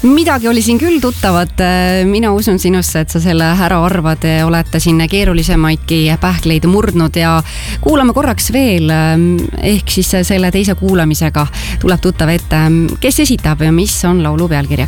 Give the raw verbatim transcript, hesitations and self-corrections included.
Midagi oli siin küll tuttavat. Mina usun sinusse, et sa selle ära arvad. Olete siin keerulisemaidki pähkleid murdnud ja kuulame korraks veel. Ehk siis selle teise kuulamisega tuleb tuttav ette. Kes esitab ja mis on laulu pealkirjaks?